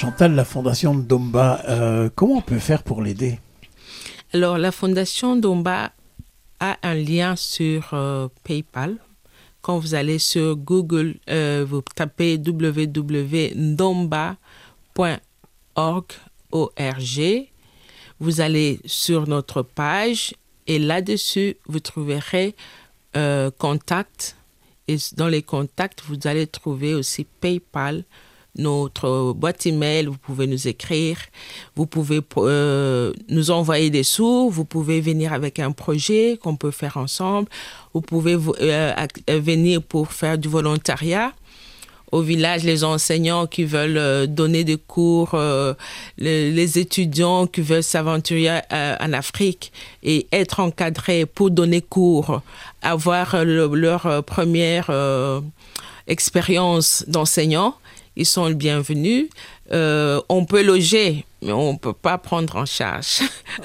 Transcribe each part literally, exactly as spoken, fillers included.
Chantal, la fondation Ndomba, euh, comment on peut faire pour l'aider? Alors, la fondation Ndomba a un lien sur euh, PayPal. Quand vous allez sur Google, euh, vous tapez w w w point ndomba point org, O R G. Vous allez sur notre page et là-dessus, vous trouverez euh, contact. Et dans les contacts, vous allez trouver aussi PayPal, notre boîte email. Vous pouvez nous écrire, vous pouvez euh, nous envoyer des sous, vous pouvez venir avec un projet qu'on peut faire ensemble, vous pouvez euh, venir pour faire du volontariat. Au village, les enseignants qui veulent euh, donner des cours, euh, les, les étudiants qui veulent s'aventurer euh, en Afrique et être encadrés pour donner cours, avoir le, leur euh, première euh, expérience d'enseignant, ils sont les bienvenus. Euh, on peut loger, mais on ne peut pas prendre en charge.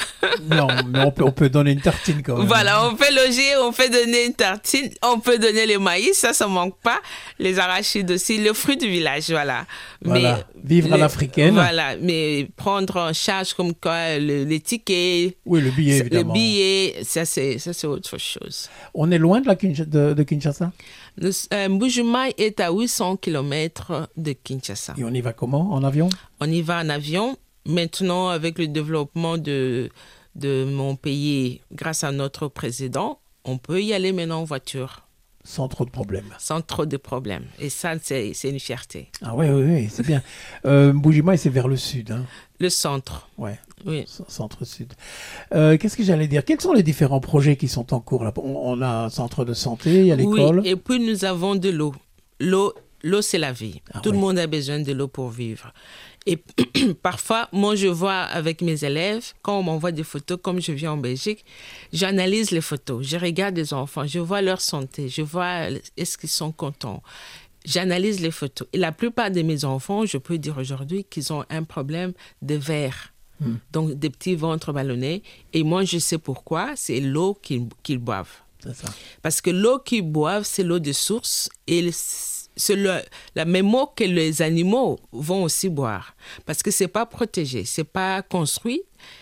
Non, mais on peut, on peut donner une tartine quand même. Voilà, on peut loger, on peut donner une tartine, on peut donner les maïs, ça, ça ne manque pas. Les arachides aussi, le fruit du village, voilà. Voilà, mais vivre le, à l'africaine. Voilà, mais prendre en charge comme quoi le, les tickets. Oui, le billet, évidemment. Le billet, ça c'est, ça, c'est autre chose. On est loin de, la Kinsh- de, de Kinshasa? Le, euh, Mbuji-Mayi est à huit cents kilomètres de Kinshasa. Et on y va comment? En avion? On y va en avion. Maintenant, avec le développement de, de mon pays, grâce à notre président, on peut y aller maintenant en voiture. Sans trop de problèmes. Sans trop de problèmes. Et ça, c'est, c'est une fierté. Ah oui, oui, oui, c'est bien. euh, Mbuji-Mayi, c'est vers le sud. Hein. Le centre. Ouais. Oui. Centre-sud. Euh, qu'est-ce que j'allais dire? Quels sont les différents projets qui sont en cours là? On, on a un centre de santé, il y a l'école. Oui, et puis nous avons de l'eau. L'eau, l'eau c'est la vie. Ah, Tout oui. le monde a besoin de l'eau pour vivre. Et parfois, moi, je vois avec mes élèves, quand on m'envoie des photos, comme je viens en Belgique, j'analyse les photos. Je regarde les enfants, je vois leur santé, je vois est-ce qu'ils sont contents. J'analyse les photos. Et la plupart de mes enfants, je peux dire aujourd'hui qu'ils ont un problème de verre. Hmm. Donc, des petits ventres ballonnés. Et moi, je sais pourquoi. C'est l'eau qu'ils, qu'ils boivent. C'est ça. Parce que l'eau qu'ils boivent, c'est l'eau de source. Et le, c'est le, la même eau que les animaux vont aussi boire. Parce que ce n'est pas protégé, ce n'est pas construit.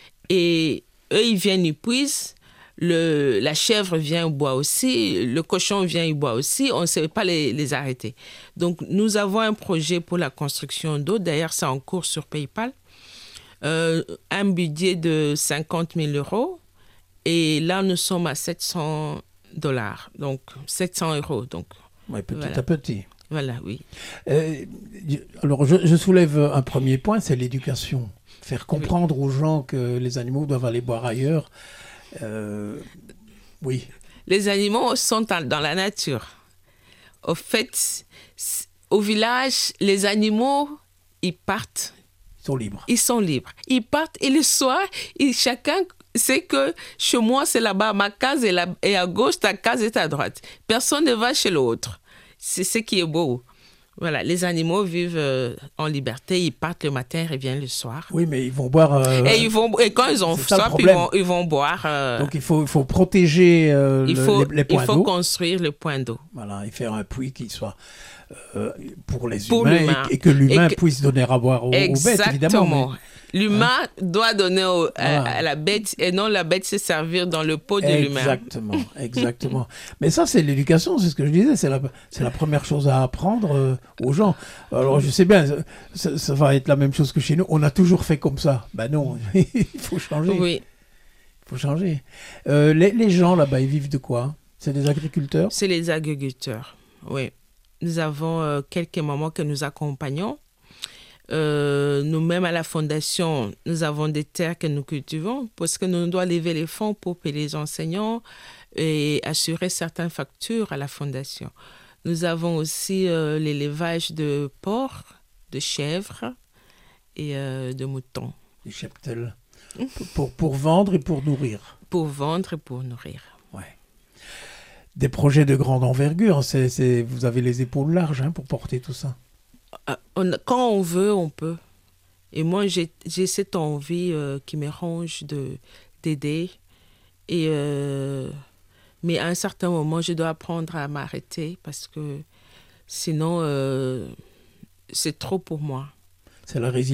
Et eux, ils viennent, ils puisent. Le, la chèvre vient, boire aussi. Le cochon vient, il boit aussi. On ne sait pas les, les arrêter. Donc, nous avons un projet pour la construction d'eau. D'ailleurs, c'est en cours sur PayPal. Euh, un budget de cinquante mille euros. Et là, nous sommes à sept cents dollars. Donc, sept cents euros. Donc, oui, petit voilà. à petit. Voilà, oui. Euh, alors, je, je soulève un premier point, c'est l'éducation. Faire comprendre oui. aux gens que les animaux doivent aller boire ailleurs. Euh, oui. Les animaux sont dans la nature. Au fait, au village, les animaux, ils partent. Ils sont libres. Ils sont libres. Ils partent et le soir, ils, chacun sait que chez moi, c'est là-bas, ma case est, là, est à gauche, ta case est à droite. Personne ne va chez l'autre. C'est ce qui est beau. Voilà, les animaux vivent euh, en liberté, ils partent le matin et reviennent le soir. Oui, mais ils vont boire... Euh, et, ils vont, et quand ils ont soif, ils vont, ils vont boire... Euh, Donc il faut, il faut protéger euh, il le, faut, les, les points d'eau. Il faut d'eau. construire le point d'eau. Voilà, et faire un puits qui soit euh, pour les pour humains l'humain. Et, et que l'humain que, puisse donner à boire aux, aux bêtes, évidemment. Mais, l'humain hein? doit donner au, à, voilà. à la bête et non la bête se servir dans le pot de l'humain. Exactement, exactement. Mais ça, c'est l'éducation, c'est ce que je disais, c'est la, c'est la première chose à apprendre euh, aux gens. Alors, je sais bien, ça, ça va être la même chose que chez nous. On a toujours fait comme ça. Ben non, il faut changer. Oui. Il faut changer. Euh, les, les gens là-bas, ils vivent de quoi? C'est des agriculteurs? C'est les agriculteurs, oui. Nous avons euh, quelques mamans que nous accompagnons. Euh, nous-mêmes à la fondation, nous avons des terres que nous cultivons parce que nous devons lever les fonds pour payer les enseignants et assurer certaines factures à la fondation. Nous avons aussi euh, l'élevage de porcs, de chèvres et euh, de moutons. Des cheptels. pour, pour, pour vendre et pour nourrir. Pour vendre et pour nourrir. Ouais. Des projets de grande envergure, c'est, c'est, vous avez les épaules larges hein, pour porter tout ça. On, quand on veut, on peut. Et moi, j'ai, j'ai cette envie euh, qui me ronge de, d'aider. Et, euh, mais à un certain moment, je dois apprendre à m'arrêter parce que sinon, euh, c'est trop pour moi. C'est la résilience.